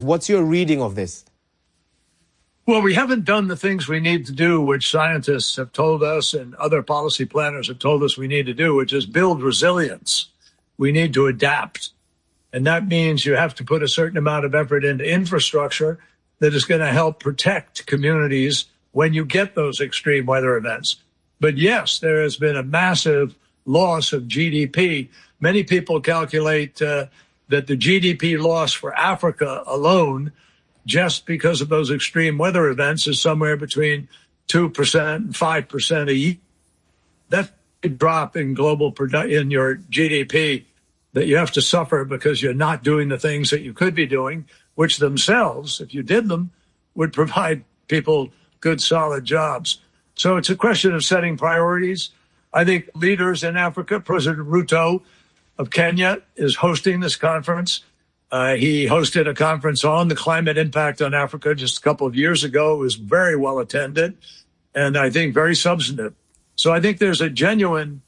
What's your reading of this? Well, we haven't done the things we need to do, which scientists have told us and other policy planners have told us we need to do, which is build resilience. We need to adapt. And that means you have to put a certain amount of effort into infrastructure that is going to help protect communities when you get those extreme weather events. But yes, there has been a massive loss of GDP. Many people calculate that the GDP loss for Africa alone, just because of those extreme weather events, is somewhere between 2% and 5% a year. That's a drop in in your GDP that you have to suffer because you're not doing the things that you could be doing, which themselves, if you did them, would provide people good, solid jobs. So it's a question of setting priorities. I think leaders in Africa, President Ruto of Kenya is hosting this conference. He hosted a conference on the climate impact on Africa just a couple of years ago. It was very well attended and I think very substantive. So I think there's a genuine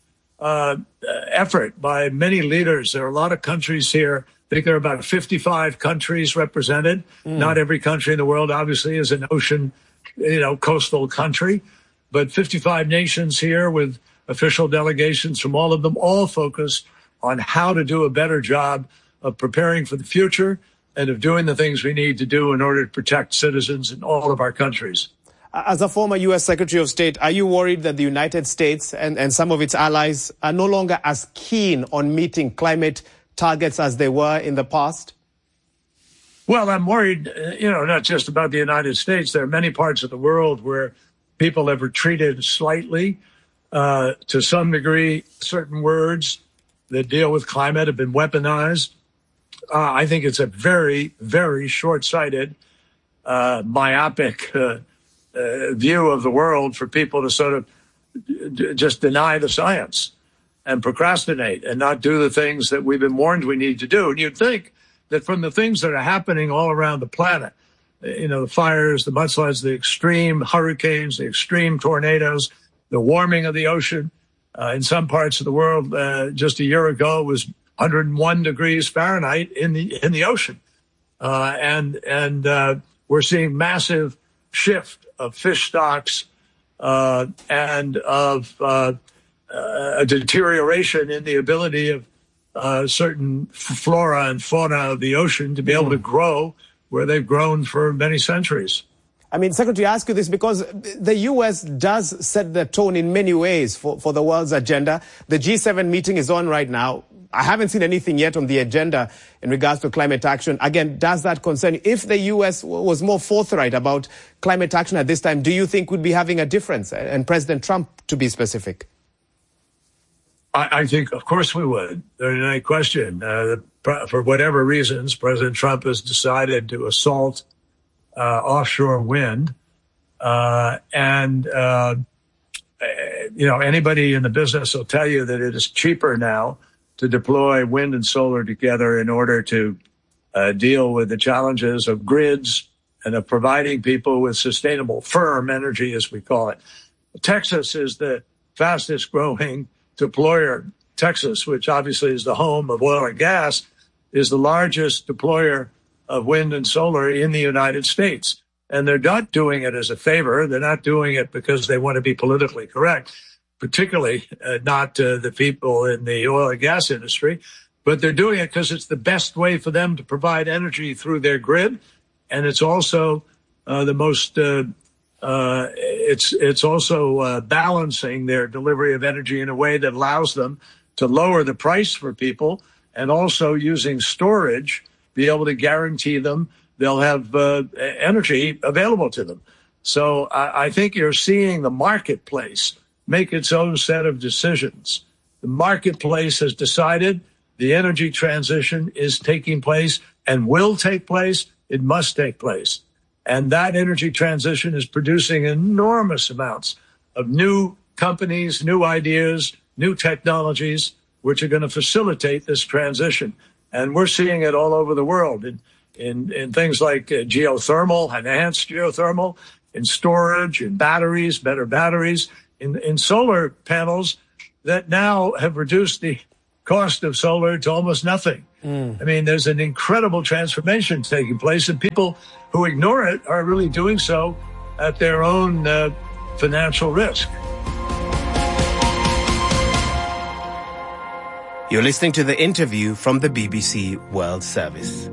effort by many leaders. There are a lot of countries here. I think there are about 55 countries represented. Not every country in the world, obviously, is an ocean, coastal country, but 55 nations here with official delegations from all of them, all focused on how to do a better job of preparing for the future and of doing the things we need to do in order to protect citizens in all of our countries. As a former U.S. Secretary of State, are you worried that the United States and some of its allies are no longer as keen on meeting climate targets as they were in the past? Well, I'm worried, not just about the United States. There are many parts of the world where people have retreated slightly. To some degree, certain words that deal with climate have been weaponized. I think it's a very, very short-sighted, myopic view of the world for people to sort of just deny the science and procrastinate and not do the things that we've been warned we need to do. And you'd think that from the things that are happening all around the planet, the fires, the mudslides, the extreme hurricanes, the extreme tornadoes, the warming of the ocean, in some parts of the world, just a year ago, it was 101 degrees Fahrenheit in the ocean. And we're seeing massive shift of fish stocks and of a deterioration in the ability of certain flora and fauna of the ocean to be able to grow where they've grown for many centuries. I mean, Secretary, I ask you this because the U.S. does set the tone in many ways for the world's agenda. The G7 meeting is on right now. I haven't seen anything yet on the agenda in regards to climate action. Again, does that concern you? If the U.S. was more forthright about climate action at this time, do you think we'd be having a difference? And President Trump, to be specific? I think, of course, we would. There's no question. For whatever reasons, President Trump has decided to assault offshore wind. Anybody in the business will tell you that it is cheaper now to deploy wind and solar together in order to deal with the challenges of grids and of providing people with sustainable, firm energy, as we call it. Texas is the fastest growing deployer. Texas, which obviously is the home of oil and gas, is the largest deployer of wind and solar in the United States. And they're not doing it as a favor. They're not doing it because they want to be politically correct, particularly not the people in the oil and gas industry, but they're doing it because it's the best way for them to provide energy through their grid. And it's also the most, it's also balancing their delivery of energy in a way that allows them to lower the price for people and also using storage, be able to guarantee them they'll have energy available to them. So I think you're seeing the marketplace make its own set of decisions. The marketplace has decided the energy transition is taking place and will take place. It must take place. And that energy transition is producing enormous amounts of new companies, new ideas, new technologies, which are going to facilitate this transition. And we're seeing it all over the world in things like geothermal, enhanced geothermal, in storage, in batteries, better batteries, in solar panels that now have reduced the cost of solar to almost nothing. I mean, there's an incredible transformation taking place, and people who ignore it are really doing so at their own financial risk. You're listening to the interview from the BBC World Service.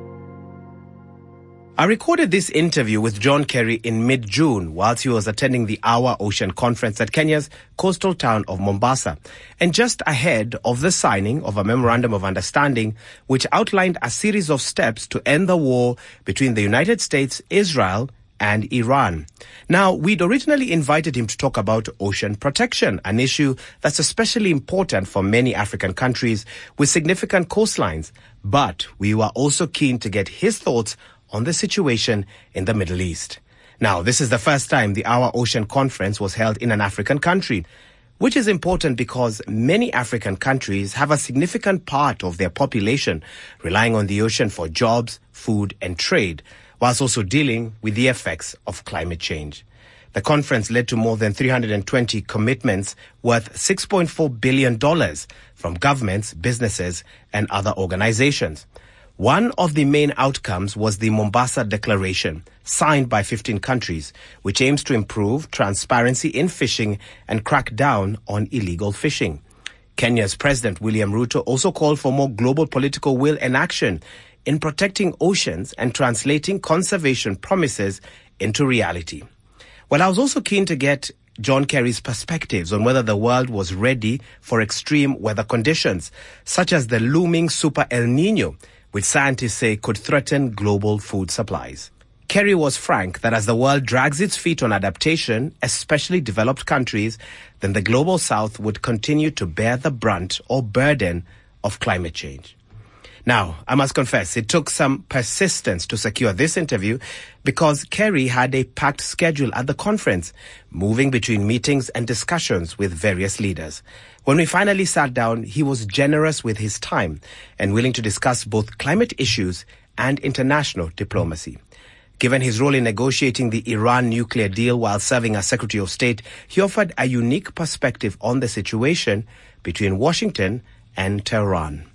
I recorded this interview with John Kerry in mid-June whilst he was attending the Our Ocean Conference at Kenya's coastal town of Mombasa, and just ahead of the signing of a Memorandum of Understanding which outlined a series of steps to end the war between the United States, Israel, and Iran. Now, we'd originally invited him to talk about ocean protection, an issue that's especially important for many African countries with significant coastlines. But we were also keen to get his thoughts on the situation in the Middle East. Now, this is the first time the Our Ocean Conference was held in an African country, which is important because many African countries have a significant part of their population relying on the ocean for jobs, food, and trade, whilst also dealing with the effects of climate change. The conference led to more than 320 commitments worth $6.4 billion from governments, businesses, and other organizations. One of the main outcomes was the Mombasa Declaration, signed by 15 countries, which aims to improve transparency in fishing and crack down on illegal fishing. Kenya's President William Ruto also called for more global political will and action in protecting oceans and translating conservation promises into reality. Well, I was also keen to get John Kerry's perspectives on whether the world was ready for extreme weather conditions, such as the looming Super El Nino, which scientists say could threaten global food supplies. Kerry was frank that as the world drags its feet on adaptation, especially developed countries, then the global south would continue to bear the brunt or burden of climate change. Now, I must confess, it took some persistence to secure this interview because Kerry had a packed schedule at the conference, moving between meetings and discussions with various leaders. When we finally sat down, he was generous with his time and willing to discuss both climate issues and international diplomacy. Given his role in negotiating the Iran nuclear deal while serving as Secretary of State, he offered a unique perspective on the situation between Washington and Tehran.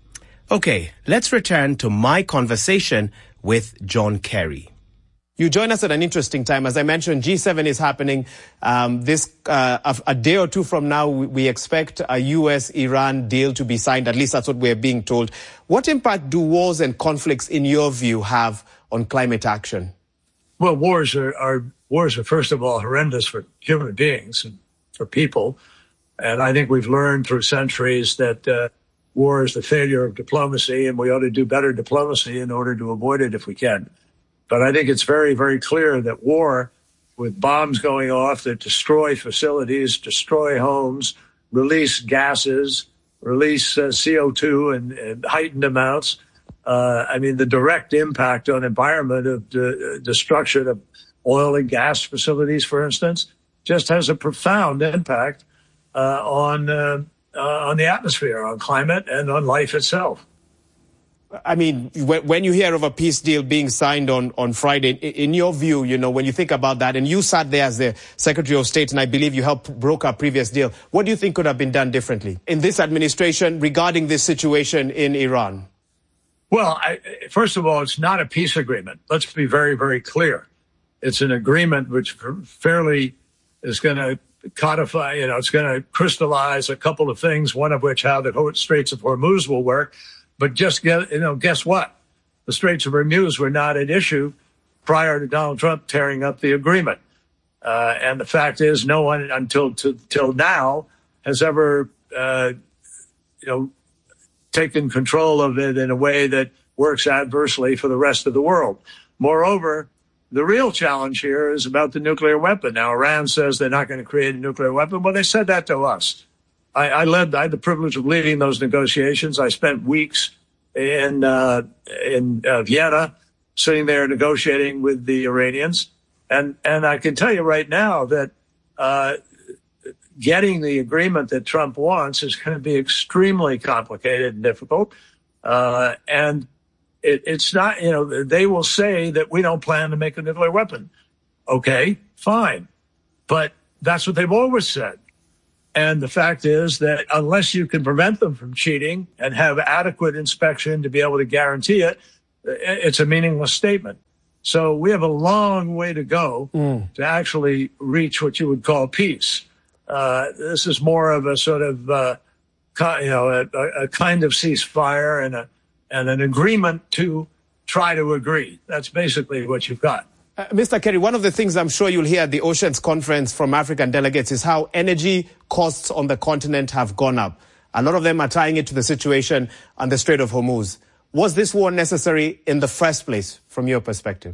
Okay, let's return to my conversation with John Kerry. You join us at an interesting time. As I mentioned, G7 is happening. A day or two from now, we expect a U.S.-Iran deal to be signed. At least that's what we're being told. What impact do wars and conflicts, in your view, have on climate action? Well, wars are first of all horrendous for human beings and for people. And I think we've learned through centuries that war is the failure of diplomacy, and we ought to do better diplomacy in order to avoid it if we can. But I think it's very, very clear that war, with bombs going off that destroy facilities, destroy homes, release gases, release CO2 in heightened amounts, the direct impact on environment of the destruction of oil and gas facilities, for instance, just has a profound impact on the atmosphere, on climate, and on life itself. I mean, when you hear of a peace deal being signed on Friday, in your view, when you think about that, and you sat there as the Secretary of State, and I believe you helped broker a previous deal, what do you think could have been done differently in this administration regarding this situation in Iran? Well, first of all, it's not a peace agreement. Let's be very, very clear. It's an agreement which fairly is going to codify, it's going to crystallize a couple of things, one of which how the Straits of Hormuz will work. But just guess what? The Straits of Hormuz were not at issue prior to Donald Trump tearing up the agreement. And the fact is, no one until now has ever, taken control of it in a way that works adversely for the rest of the world. Moreover, the real challenge here is about the nuclear weapon. Now, Iran says they're not going to create a nuclear weapon. Well, they said that to us. I had the privilege of leading those negotiations. I spent weeks in Vienna, sitting there negotiating with the Iranians. And I can tell you right now that getting the agreement that Trump wants is going to be extremely complicated and difficult. And it's not, they will say that we don't plan to make a nuclear weapon. Okay, fine. But that's what they've always said. And the fact is that unless you can prevent them from cheating and have adequate inspection to be able to guarantee it, it's a meaningless statement. So we have a long way to go to actually reach what you would call peace. This is more of a sort of, a kind of ceasefire and an agreement to try to agree. That's basically what you've got. Mr. Kerry, one of the things I'm sure you'll hear at the Oceans Conference from African delegates is how energy costs on the continent have gone up. A lot of them are tying it to the situation on the Strait of Hormuz. Was this war necessary in the first place, from your perspective?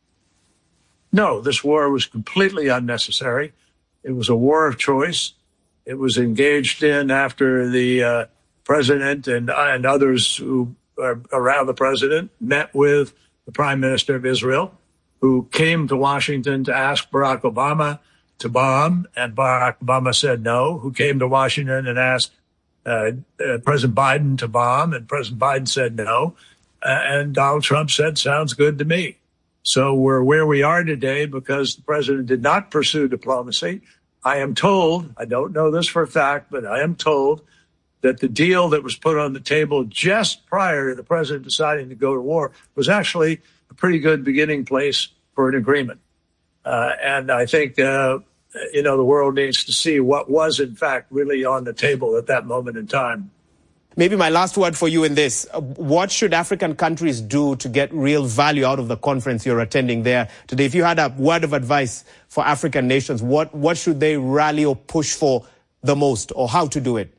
No, this war was completely unnecessary. It was a war of choice. It was engaged in after the president and others who are around the president met with the Prime Minister of Israel, who came to Washington to ask Barack Obama to bomb, and Barack Obama said no, who came to Washington and asked President Biden to bomb, and President Biden said no, and Donald Trump said, sounds good to me. So we're where we are today because the president did not pursue diplomacy. I am told, I don't know this for a fact, but I am told that the deal that was put on the table just prior to the president deciding to go to war was actually a pretty good beginning place for an agreement. And I think, the world needs to see what was, in fact, really on the table at that moment in time. Maybe my last word for you in this. What should African countries do to get real value out of the conference you're attending there today? If you had a word of advice for African nations, what should they rally or push for the most, or how to do it?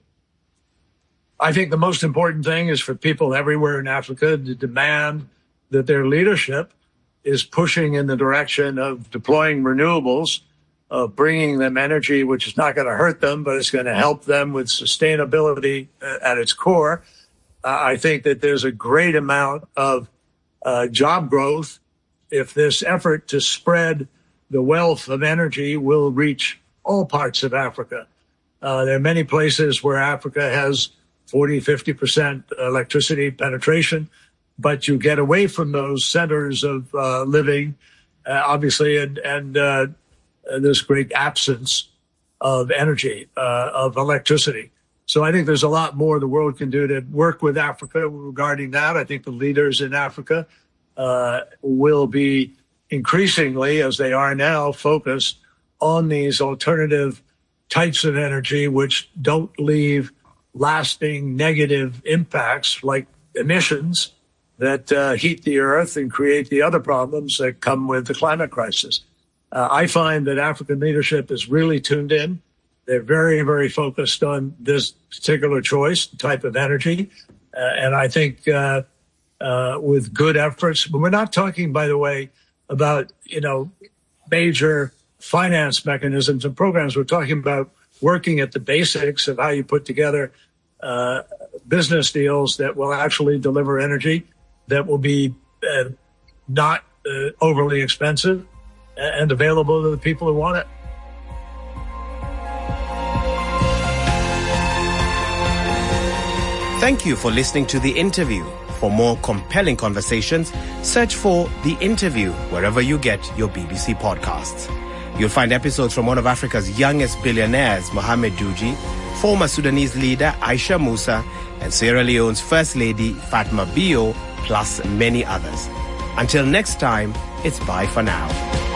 I think the most important thing is for people everywhere in Africa to demand that their leadership is pushing in the direction of deploying renewables, of bringing them energy, which is not going to hurt them, but it's going to help them with sustainability at its core. I think that there's a great amount of job growth if this effort to spread the wealth of energy will reach all parts of Africa. There are many places where Africa has 40, 50% electricity penetration, but you get away from those centers of living, obviously, and this great absence of energy, of electricity. So I think there's a lot more the world can do to work with Africa regarding that. I think the leaders in Africa will be increasingly, as they are now, focused on these alternative types of energy which don't leave lasting negative impacts like emissions that heat the earth and create the other problems that come with the climate crisis. I find that African leadership is really tuned in. They're very, very focused on this particular choice, type of energy. And I think with good efforts, but we're not talking, by the way, about, major finance mechanisms and programs. We're talking about working at the basics of how you put together business deals that will actually deliver energy that will be not overly expensive and available to the people who want it. Thank you for listening to The Interview. For more compelling conversations, search for The Interview wherever you get your BBC podcasts. You'll find episodes from one of Africa's youngest billionaires, Mohamed Douji, former Sudanese leader Aisha Musa, and Sierra Leone's First Lady Fatma Bio, plus many others. Until next time, it's bye for now.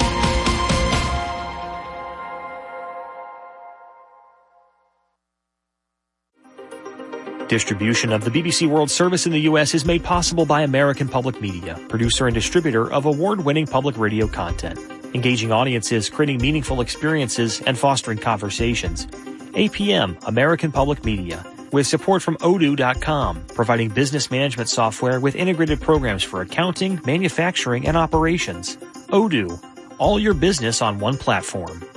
Distribution of the BBC World Service in the U.S. is made possible by American Public Media, producer and distributor of award-winning public radio content, engaging audiences, creating meaningful experiences, and fostering conversations. APM, American Public Media, with support from Odoo.com, providing business management software with integrated programs for accounting, manufacturing, and operations. Odoo, all your business on one platform.